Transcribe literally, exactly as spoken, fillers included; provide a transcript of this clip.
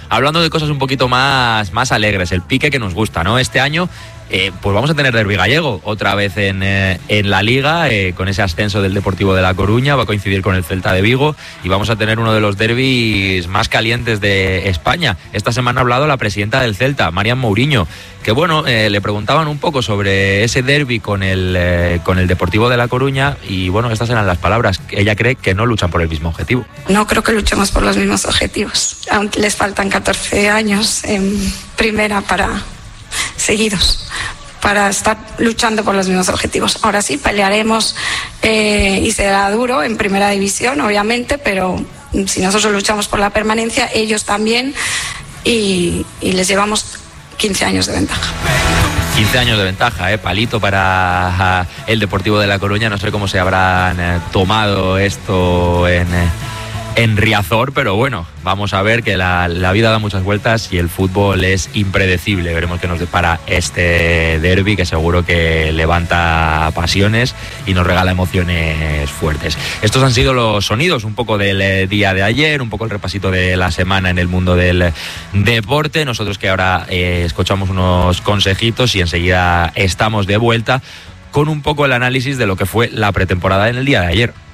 hablando de cosas un poquito más, más alegres, el pique que nos gusta, ¿no? Este año Eh, pues vamos a tener derbi gallego otra vez en, eh, en la Liga, eh, con ese ascenso del Deportivo de La Coruña, va a coincidir con el Celta de Vigo y vamos a tener uno de los derbis más calientes de España. Esta semana ha hablado la presidenta del Celta, Marian Mourinho, que bueno, eh, le preguntaban un poco sobre ese derbi con el, eh, con el Deportivo de La Coruña y bueno, estas eran las palabras. Ella cree que no luchan por el mismo objetivo. No creo que luchemos por los mismos objetivos, aún les faltan catorce años en primera para... seguidos para estar luchando por los mismos objetivos. Ahora sí, pelearemos eh, y será duro en primera división, obviamente, pero si nosotros luchamos por la permanencia, ellos también, y, y les llevamos quince años de ventaja. quince años de ventaja, ¿eh? Palito para el Deportivo de La Coruña. No sé cómo se habrán eh, tomado esto en... Eh, en Riazor, pero bueno, vamos a ver que la, la vida da muchas vueltas y el fútbol es impredecible. Veremos qué nos depara este derbi, que seguro que levanta pasiones y nos regala emociones fuertes. Estos han sido los sonidos un poco del día de ayer, un poco el repasito de la semana en el mundo del deporte. Nosotros que ahora eh, escuchamos unos consejitos y enseguida estamos de vuelta con un poco el análisis de lo que fue la pretemporada en el día de ayer.